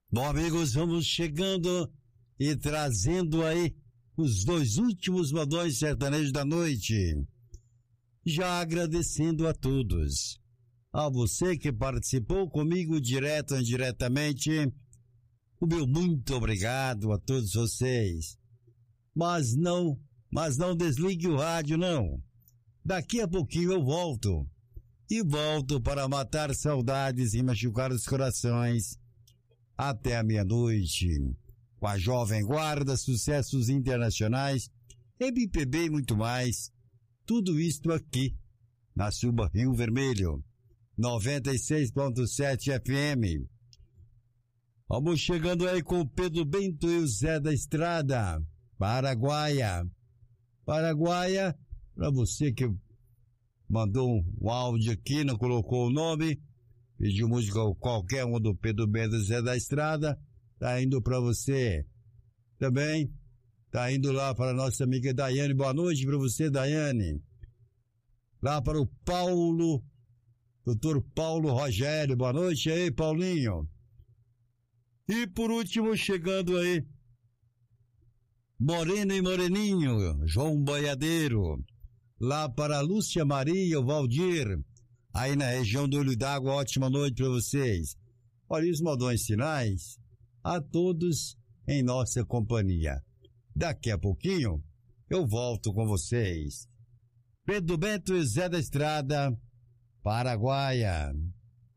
Bom, amigos, vamos chegando e trazendo aí os dois últimos modões sertanejos da noite. Já agradecendo a todos. A você que participou comigo direto ou indiretamente, o meu muito obrigado a todos vocês. Mas não desligue o rádio, não. Daqui a pouquinho eu volto. E volto para matar saudades e machucar os corações até a meia-noite. Com a Jovem Guarda, sucessos internacionais, MPB e muito mais. Tudo isto aqui, na Suba Rio Vermelho, 96.7 FM. Vamos chegando aí com o Pedro Bento e o Zé da Estrada, Paraguaia. Paraguaia, para você que mandou um áudio aqui, não colocou o nome, pediu música qualquer um do Pedro Bento e Zé da Estrada, tá indo para você. Também tá indo lá para a nossa amiga Daiane. Boa noite para você, Daiane. Lá para o Paulo, doutor Paulo Rogério. Boa noite aí, Paulinho. E por último, chegando aí, Moreno e Moreninho, João Boiadeiro. Lá para a Lúcia Maria, o Valdir, aí na região do Olho d'Água. Ótima noite para vocês. Olha os modões finais, a todos em nossa companhia. Daqui a pouquinho eu volto com vocês. Pedro Bento e Zé da Estrada, Paraguaia.